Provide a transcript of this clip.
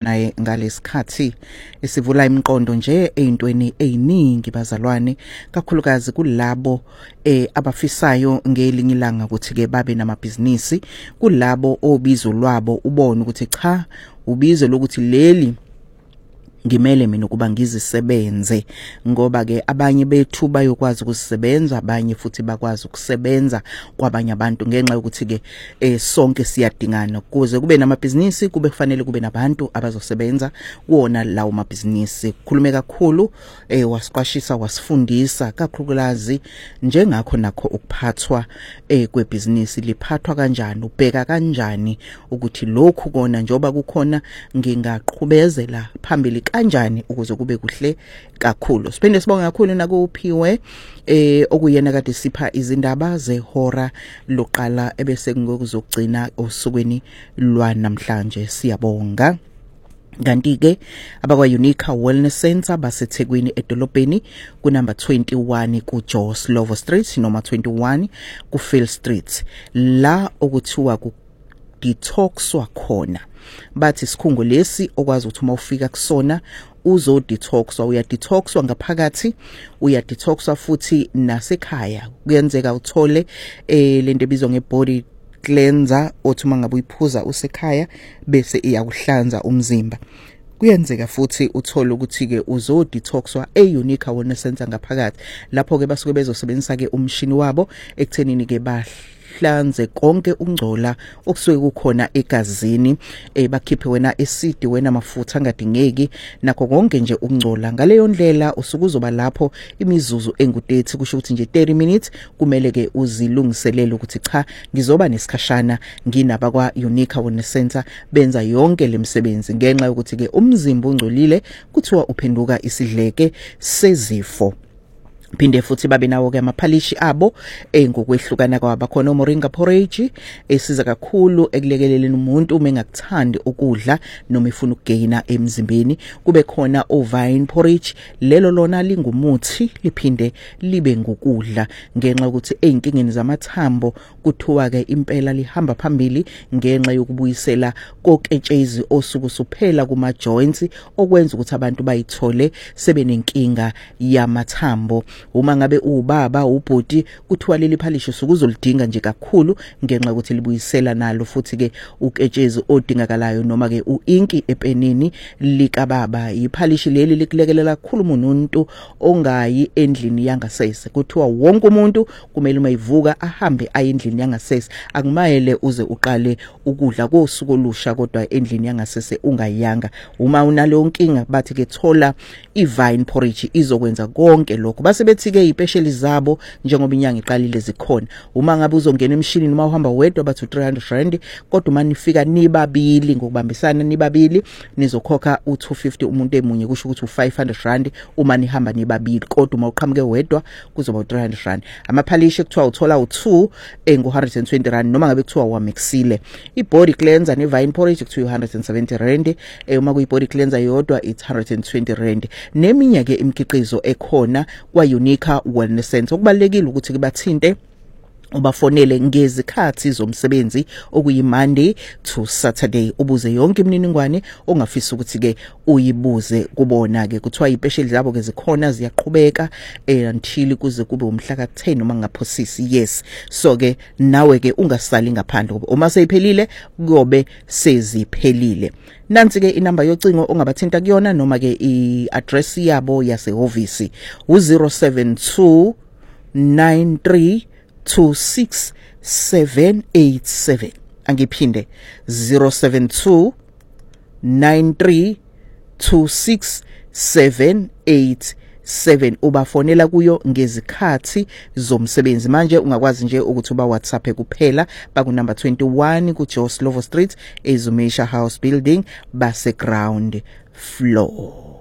naye ngalesikhathi esivula imiqondo nje ezintweni eziningi bazalwane kakhulukazi kulabo abafisayo ngelinye ilanga ukuthi ke babe namabhizinisi kulabo obizo lwabo ubone ukuthi cha ubizo lokuthi leli ngimele mina ukuba ngizisebenze ngoba ke abanye bethu bayokwazi ukusebenza abanye futhi bakwazi ukusebenza kwabanye abantu ngenxa yokuthi ke sonke siyadingana kuze kube namabhizinisi kube kufanele kube nabantu abazosebenza kuona lawo mabhizinisi khulume kakhulu wasiqwashisa wasifundisa kakhulukazi njengakho nakho ukuphathwa kwebhizinisi liphathwa kanjani ubheka kanjani ukuthi lokhu kona njoba kukhona ngingaqhubezela phambili kanjani ukuze kube kuhle kakhulu. Siphinde sibonge kakhulu nakuphiwe okuyena kade sipha izindaba zehora loqala ebese ngokuzogcina osukwini lwanamhlanje siyabonga. Kanti ke abakwa Unica Wellness Center baseThekwini edolobheni ku number 21 ku Joe Slovo Street noma 21 ku Phil Street la okuthiwa ku detoxwa khona bathi isikhungo lesi okwazi ukuthi uma ufika kusona uzo detoxwa uya detoxwa ngaphakathi uya detoxwa futhi nasekhaya kuyenzeka uthole lento ebizwa ngebody cleanser othi mangabe uyiphuza usekhaya bese iyakuhlanza umzimba kuyenzeka futhi uthole ukuthi ke uzo detoxwa eUnica Wellness Center ngaphakathi lapho ke basuke bezosebenzisa ke umshini wabo ekuthenini ke bahlanze konke ungcola okusuke kukhona egazini bakhiphe wena acid wena mafutha angadingeki nakho konke nje ungcola ngaleyo ndlela usuke uzoba lapho imizuzu engu30 kusho ukuthi nje 30 minutes kumele ke uzilungiselele ukuthi cha ngizoba nesikhashana nginaba kwa Unica Wellness Center benza yonke lemsebenzi ngenxa yokuthi ke umzimba ungcolile kuthiwa uphenduka isidleke sezifo. Phinde futhi babe nawo ke amaphalishi abo ngokwehlukana kwabo khona moringa porridge esiza kakhulu ekulekeleleni umuntu uma engakuthandi ukudla noma efuna ukugaina emzimbeni kube khona ovine porridge lelo lona lingumuthi liphinde libe ngokudla ngenxa ukuthi einkingeni zamathambo kuthiwa ke impela lihamba phambili ngenxa yokubuyisela koketshezi osuku suphela kuma joints okwenza ukuthi abantu bayithole sebenenkinga yamathambo. Uma ngabe ubaba ubhoti kuthiwa leli phalishi sukuzolidinga nje kakhulu ngenxa ukuthi libuyisela nalo futhi ke uketshezi odingakalayo noma ke uinki epenini likababa iphalishi leli likulekelela kakhulu umuntu ongayi endlini yangasese kuthiwa wonke umuntu kumele uma ivuka ahambe aye endlini yangasese akumayele uze uqale ukudla kosuku olusha kodwa endlini yangasese ungayanga uma unale nkinga bathi ke thola ivine porridge izokwenza konke lokho base bethi ke ipesheli zabo njengoba inyanga iqalile zikhona uma ngabe uzongena emshinini uma uhamba wedwa bathu 300 rand kodwa uma nifika nibabili ngokubambisana nibabili nizokhokha u250 umuntu emunye kusho ukuthi u500 rand uma nihamba nibabili kodwa uma uqhamuke wedwa kuzoba u300 rand amaphalishi kuthiwa uthola u2 ngo120 rand noma ngabe kuthiwa wamixile ibody cleanser nevine porridge kuthiwa 170 rand uma kuyibody cleanser yodwa it's 120 rand neminye ke imikhiqizo ekhona kwa Unica Wellness Center okubalekile ukuthi kubathinte ubafonele ngezikhathi zomsebenzi okuyi Monday to Saturday ubuze yonke imininingwane ongafisa ukuthi ke uyibuze kubona ke kuthiwa ipesheli zabo ke zikhona ziyaqhubeka until kuze kube umhla ka10 noma ngaphosisi yes so ke nawe ke ungasali ngaphandle ngoba uma seyiphelile kuyobe seziphelile. Nansi ke inamba yocingo ongabathinta kuyona noma ke iaddress yabo yasehhovisi u072 93 26787 angiphinde 072 93 26787 ubafonela kuyo ngezikhathi zomsebenzi manje ungakwazi nje ukuthi uba WhatsApp kuphela baku number 21 ku Joe Slovo Street eZumisha House Building base ground floor.